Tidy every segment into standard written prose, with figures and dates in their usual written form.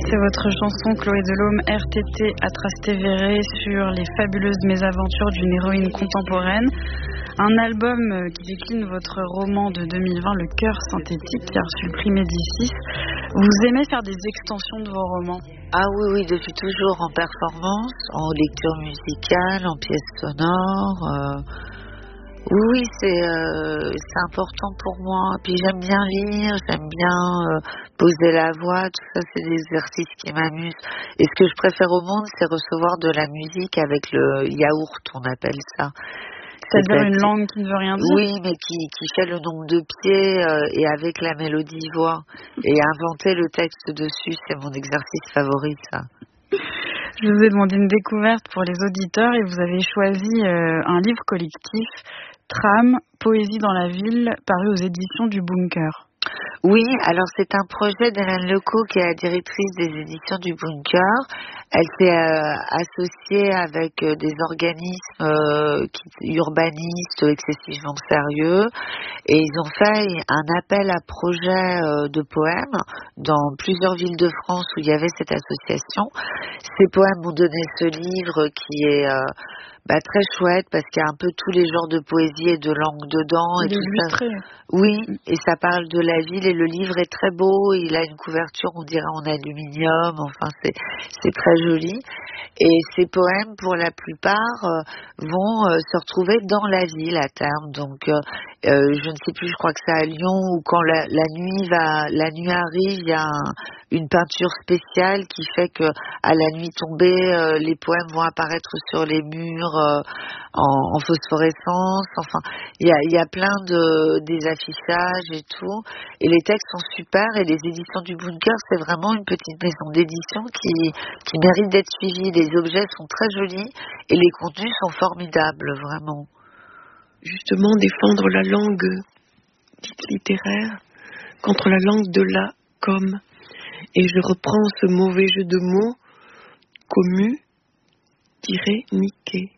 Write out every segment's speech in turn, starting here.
C'est votre chanson Chloé Delhomme, RTT à Trastevere, sur les fabuleuses mésaventures d'une héroïne contemporaine. Un album qui décline votre roman de 2020, Le cœur synthétique, qui a reçu le prix Médicis. Vous aimez faire des extensions de vos romans? Ah oui, depuis toujours, en performance, en lecture musicale, en pièces sonores. Oui, c'est important pour moi. Puis j'aime bien lire, j'aime bien poser la voix, tout ça, c'est des exercices qui m'amusent. Et ce que je préfère au monde, c'est recevoir de la musique avec le yaourt, on appelle ça. C'est-à-dire une langue qui ne veut rien dire? Oui, mais qui fait le nombre de pieds et avec la mélodie voix. Et inventer le texte dessus, c'est mon exercice favori, ça. Je vous ai demandé une découverte pour les auditeurs et vous avez choisi un livre collectif, Tram, Poésie dans la ville, paru aux éditions du Bunker. Oui, alors c'est un projet d'Hélène Lecaux, qui est la directrice des éditions du Bunker. Elle s'est associée avec des organismes urbanistes excessivement sérieux, et ils ont fait un appel à projet de poèmes dans plusieurs villes de France où il y avait cette association. Ces poèmes ont donné ce livre qui est très chouette, parce qu'il y a un peu tous les genres de poésie et de langue dedans. Il est illustré. Oui, et ça parle de la ville, et le livre est très beau, il a une couverture, on dirait en aluminium, enfin c'est très joli. Et ces poèmes, pour la plupart, vont se retrouver dans la ville à terme. Donc, je ne sais plus, je crois que c'est à Lyon, où quand la nuit arrive, il y a une peinture spéciale qui fait que à la nuit tombée, les poèmes vont apparaître sur les murs en phosphorescence. Enfin, il y a plein des affichages et tout. Et les textes sont super, et les éditions du Bunker, c'est vraiment une petite maison d'édition qui mérite d'être suivie. Les objets sont très jolis et les contenus sont formidables, vraiment. Justement, défendre la langue dite littéraire contre la langue de la com. Et je reprends ce mauvais jeu de mots, commu-niquer.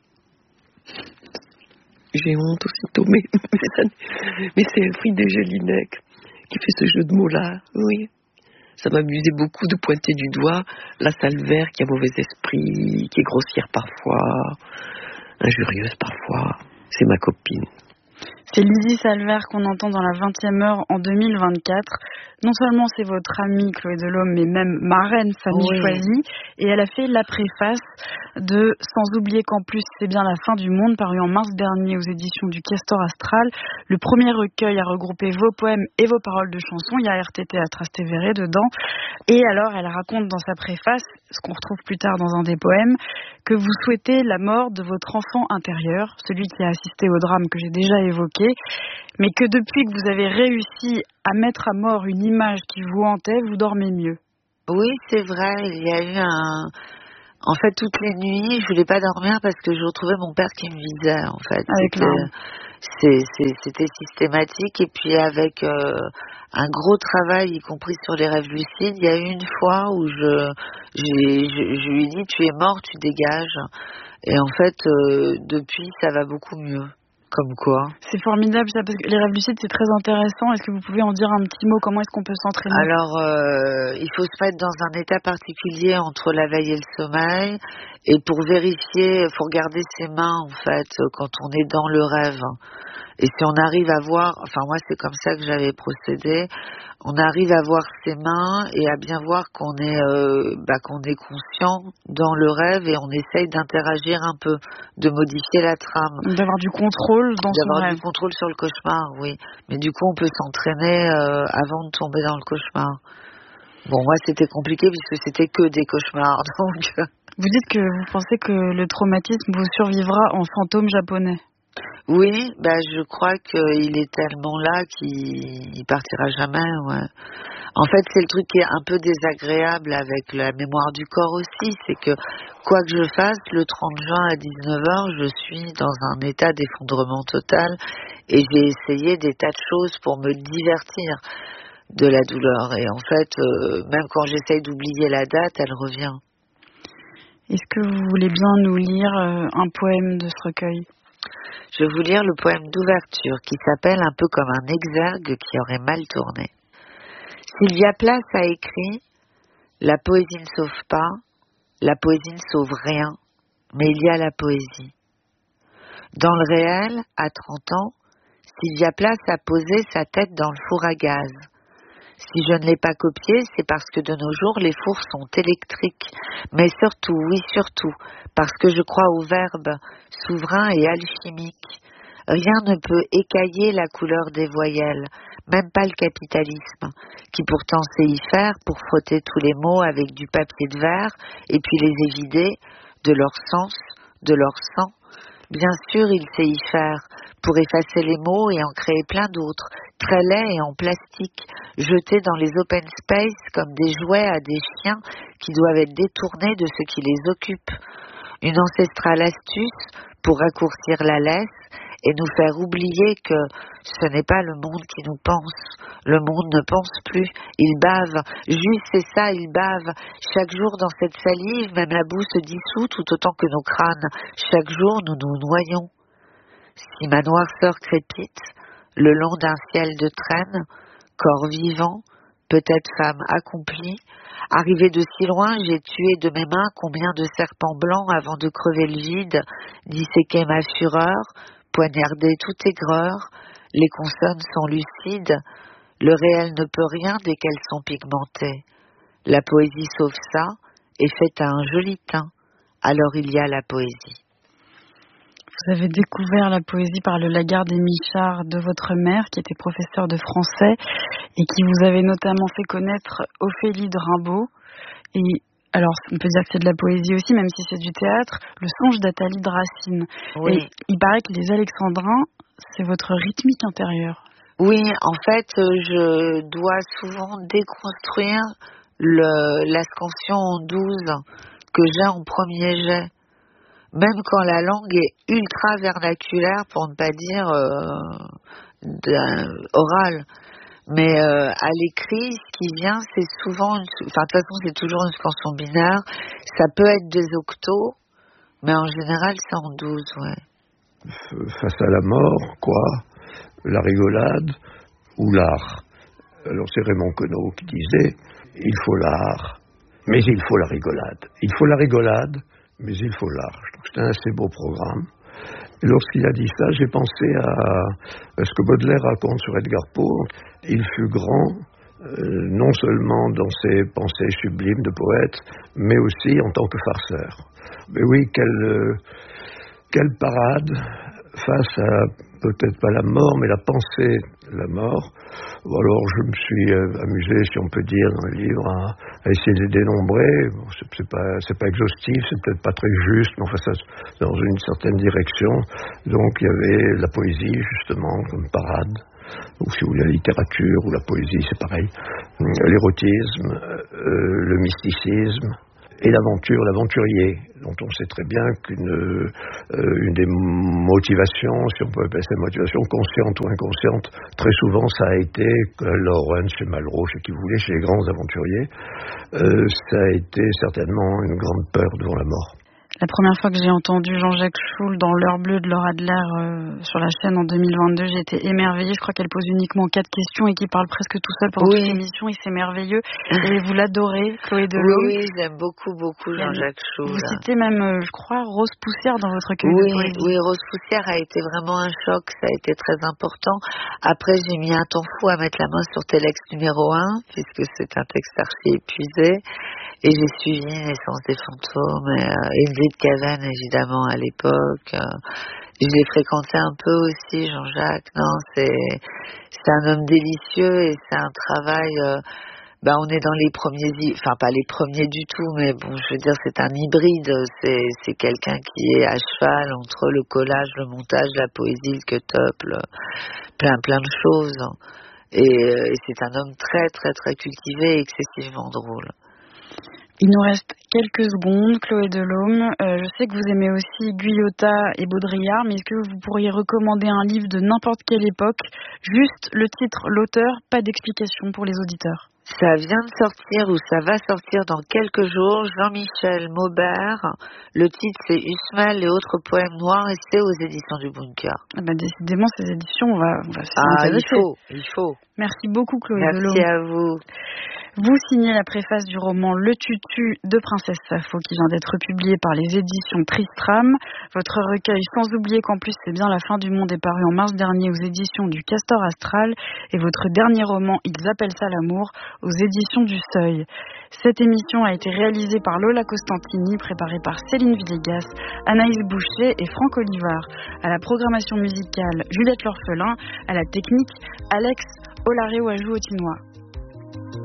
J'ai honte aussitôt, mais c'est Elfriede de Jelinek qui fait ce jeu de mots-là, oui. Ça m'amusait beaucoup de pointer du doigt la Salvère qui a mauvais esprit, qui est grossière parfois, injurieuse parfois. C'est ma copine. C'est Lydie Salvère qu'on entend dans la 20e heure en 2024. Non seulement c'est votre amie Chloé Delhomme, mais même marraine, famille choisie. Et elle a fait la préface de Sans oublier qu'en plus c'est bien la fin du monde, paru en mars dernier aux éditions du Castor Astral. Le premier recueil a regroupé vos poèmes et vos paroles de chansons. Il y a RTT à Trastevere dedans. Et alors elle raconte dans sa préface, ce qu'on retrouve plus tard dans un des poèmes, que vous souhaitez la mort de votre enfant intérieur, celui qui a assisté au drame que j'ai déjà évoqué, mais que depuis que vous avez réussi à mettre à mort une image qui vous hantait, vous dormez mieux. Oui, c'est vrai, il y a eu En fait, toutes les nuits, je voulais pas dormir parce que je retrouvais mon père qui me visait, en fait. C'était systématique, et puis avec un gros travail, y compris sur les rêves lucides, il y a eu une fois où je lui ai dit, tu es mort, tu dégages. Et en fait, depuis, ça va beaucoup mieux. Comme quoi. C'est formidable ça, parce que les rêves lucides, c'est très intéressant. Est-ce que vous pouvez en dire un petit mot? Comment est-ce qu'on peut s'entraîner? Alors, il faut se mettre dans un état particulier entre la veille et le sommeil. Et pour vérifier, il faut regarder ses mains, en fait, quand on est dans le rêve. Et si on arrive à voir, enfin moi c'est comme ça que j'avais procédé, on arrive à voir ses mains et à bien voir qu'on est conscient dans le rêve, et on essaye d'interagir un peu, de modifier la trame. D'avoir du contrôle dans son rêve. D'avoir du contrôle sur le cauchemar, oui. Mais du coup on peut s'entraîner avant de tomber dans le cauchemar. Bon, moi c'était compliqué puisque c'était que des cauchemars, donc... Vous dites que vous pensez que le traumatisme vous survivra en fantôme japonais. Oui, je crois qu'il est tellement là qu'il partira jamais, ouais. En fait, c'est le truc qui est un peu désagréable avec la mémoire du corps aussi, c'est que quoi que je fasse, le 30 juin à 19h, je suis dans un état d'effondrement total, et j'ai essayé des tas de choses pour me divertir de la douleur. Et en fait, même quand j'essaye d'oublier la date, elle revient. Est-ce que vous voulez bien nous lire un poème de ce recueil ? Je vais vous lire le poème d'ouverture qui s'appelle un peu comme un exergue qui aurait mal tourné. Sylvia Plath a écrit « La poésie ne sauve pas, la poésie ne sauve rien, mais il y a la poésie. Dans le réel, à 30 ans, Sylvia Plath a posé sa tête dans le four à gaz. Si je ne l'ai pas copié, c'est parce que de nos jours, les fours sont électriques. Mais surtout, oui surtout, parce que je crois au verbe souverain et alchimique. Rien ne peut écailler la couleur des voyelles, même pas le capitalisme, qui pourtant sait y faire pour frotter tous les mots avec du papier de verre et puis les évider de leur sens, de leur sang. Bien sûr, il sait y faire pour effacer les mots et en créer plein d'autres, très laids et en plastique, jetés dans les open space comme des jouets à des chiens qui doivent être détournés de ce qui les occupe. Une ancestrale astuce pour raccourcir la laisse et nous faire oublier que ce n'est pas le monde qui nous pense. Le monde ne pense plus, il bave. Juste c'est ça, il bave. Chaque jour dans cette salive, même la boue se dissout tout autant que nos crânes. Chaque jour nous nous noyons. Si ma noirceur crépite, le long d'un ciel de traîne, corps vivant, peut-être femme accomplie, arrivée de si loin, j'ai tué de mes mains combien de serpents blancs avant de crever le vide, disséquer ma fureur, poignarder toute aigreur, les consonnes sont lucides, le réel ne peut rien dès qu'elles sont pigmentées. La poésie sauve ça et fait un joli teint, alors il y a la poésie. Vous avez découvert la poésie par le Lagarde et Michard de votre mère, qui était professeure de français, et qui vous avait notamment fait connaître Ophélie de Rimbaud. Et alors, on peut dire que c'est de la poésie aussi, même si c'est du théâtre, le songe d'Athalie de Racine. Oui. Et il paraît que les alexandrins, c'est votre rythmique intérieure. Oui, en fait, je dois souvent déconstruire la scansion en 12 que j'ai en premier jet. Même quand la langue est ultra vernaculaire, pour ne pas dire orale. Mais à l'écrit, ce qui vient, c'est souvent, de toute façon, c'est toujours une scansion binaire. Ça peut être des octos, mais en général, c'est en 12, ouais. Face à la mort, quoi, la rigolade ou l'art. Alors c'est Raymond Queneau qui disait, il faut l'art, mais il faut la rigolade. Il faut la rigolade, mais il faut l'art. Je trouve que c'est un assez beau programme. Et lorsqu'il a dit ça, j'ai pensé à ce que Baudelaire raconte sur Edgar Poe. Il fut grand, non seulement dans ses pensées sublimes de poète, mais aussi en tant que farceur. Mais oui, quelle parade face à, peut-être pas la mort, mais la pensée de la mort. Alors je me suis amusé, si on peut dire, dans le livre, à essayer de les dénombrer. Bon, c'est pas exhaustif, c'est peut-être pas très juste, mais enfin ça, dans une certaine direction. Donc il y avait la poésie, justement, comme parade. Ou si vous voulez, la littérature ou la poésie, c'est pareil. L'érotisme, le mysticisme. Et l'aventure, l'aventurier, dont on sait très bien qu'une des motivations, si on peut appeler ça motivation consciente ou inconsciente, très souvent ça a été, Lawrence, chez Malraux, chez qui vous voulez, chez les grands aventuriers, ça a été certainement une grande peur devant la mort. La première fois que j'ai entendu Jean-Jacques Schul dans L'heure bleue de Laura Adler sur la chaîne en 2022, j'ai été émerveillée. Je crois qu'elle pose uniquement 4 questions et qu'il parle presque tout seul pendant toute l'émission et c'est merveilleux. Et vous l'adorez, Chloé Delhomme. Oui, j'aime beaucoup Jean-Jacques Schul. Vous citez même, je crois, Rose Poussière dans votre recueil de poésie. Oui, Rose Poussière a été vraiment un choc, ça a été très important. Après, j'ai mis un temps fou à mettre la main sur Telex numéro 1, puisque c'est un texte archi épuisé. Et j'ai suivi Naissance des fantômes, et Edith Cavern, évidemment, à l'époque. Je l'ai fréquenté un peu aussi, Jean-Jacques. Non, c'est un homme délicieux et c'est un travail... on est dans les premiers... Enfin, pas les premiers du tout, mais bon, je veux dire, c'est un hybride. C'est quelqu'un qui est à cheval entre le collage, le montage, la poésie, le cut-up, plein de choses. Et c'est un homme très, très, très cultivé et excessivement drôle. Il nous reste quelques secondes, Chloé Delhomme. Je sais que vous aimez aussi Guyotat et Baudrillard, mais est-ce que vous pourriez recommander un livre de n'importe quelle époque? Juste le titre, l'auteur, pas d'explication pour les auditeurs. Ça vient de sortir ou ça va sortir dans quelques jours. Jean-Michel Maubert. Le titre c'est Usmel et autres poèmes noirs et c'est aux éditions du Bunker. Décidément, ces éditions, on va s'y intéresser. Il faut. Merci beaucoup Chloé Delhomme. Merci à vous. Vous signez la préface du roman Le Tutu de Princesse Sappho qui vient d'être publié par les éditions Tristram. Votre recueil Sans oublier qu'en plus c'est bien la fin du monde est paru en mars dernier aux éditions du Castor Astral et votre dernier roman Ils appellent ça l'amour aux éditions du Seuil. Cette émission a été réalisée par Lola Costantini, préparée par Céline Villegas, Anaïs Boucher et Franck Olivard. À la programmation musicale, Juliette L'Orphelin, à la technique, Alex Olaré-Ouajou-Otinois.